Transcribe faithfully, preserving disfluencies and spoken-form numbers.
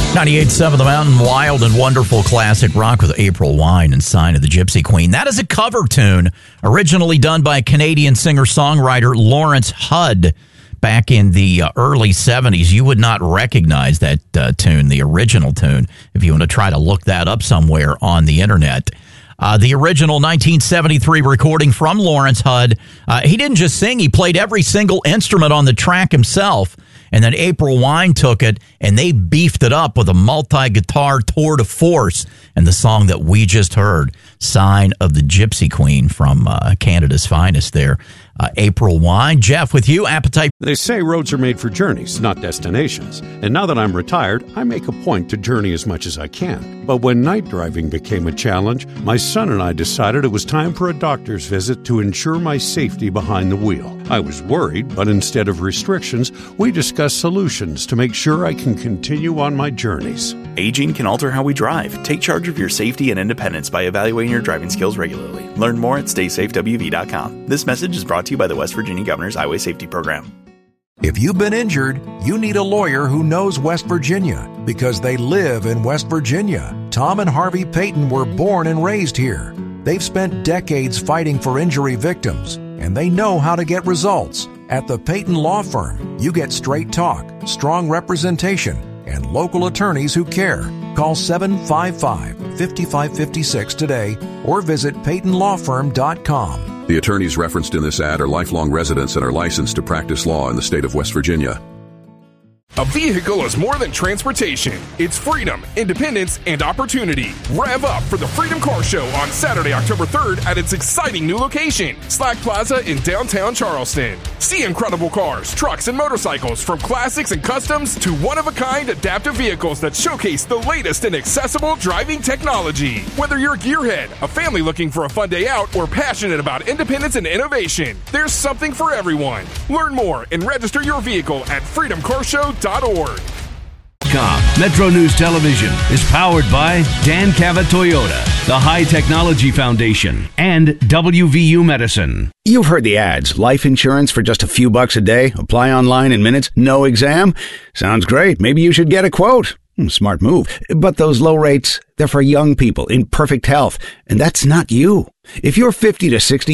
ninety-eight point seven The Mountain, wild and wonderful classic rock with April Wine and Sign of the Gypsy Queen. That is a cover tune originally done by Canadian singer-songwriter Lawrence Hudd back in the uh, early seventies. You would not recognize that uh, tune, the original tune, if you want to try to look that up somewhere on the internet. Uh, the original nineteen seventy-three recording from Lawrence Hudd, uh, he didn't just sing, he played every single instrument on the track himself. And then April Wine took it, and they beefed it up with a multi-guitar tour de force. And the song that we just heard, Sign of the Gypsy Queen from uh, Canada's finest there. Uh, April Wine. Jeff, with you, Appetite. They say roads are made for journeys, not destinations. And now that I'm retired, I make a point to journey as much as I can. But when night driving became a challenge, my son and I decided it was time for a doctor's visit to ensure my safety behind the wheel. I was worried, but instead of restrictions, we discussed solutions to make sure I can continue on my journeys. Aging can alter how we drive. Take charge of your safety and independence by evaluating your driving skills regularly. Learn more at stay safe w v dot com. This message is brought to you by the West Virginia Governor's Highway Safety Program. If you've been injured, you need a lawyer who knows West Virginia because they live in West Virginia. Tom and Harvey Payton were born and raised here. They've spent decades fighting for injury victims, and they know how to get results. At the Payton Law Firm, you get straight talk, strong representation, and local attorneys who care. Call seven five five, five five five six today or visit payton law firm dot com. The attorneys referenced in this ad are lifelong residents and are licensed to practice law in the state of West Virginia. A vehicle is more than transportation. It's freedom, independence, and opportunity. Rev up for the Freedom Car Show on Saturday, October third at its exciting new location, Slack Plaza in downtown Charleston. See incredible cars, trucks, and motorcycles from classics and customs to one-of-a-kind adaptive vehicles that showcase the latest in accessible driving technology. Whether you're a gearhead, a family looking for a fun day out, or passionate about independence and innovation, there's something for everyone. Learn more and register your vehicle at freedom car show dot org. Metro News Television is powered by Dan Cavett Toyota, the High Technology Foundation, and W V U Medicine. You've heard the ads. Life insurance for just a few bucks a day. Apply online in minutes. No exam. Sounds great. Maybe you should get a quote. Smart move. But those low rates, they're for young people in perfect health. And that's not you. If you're fifty to sixty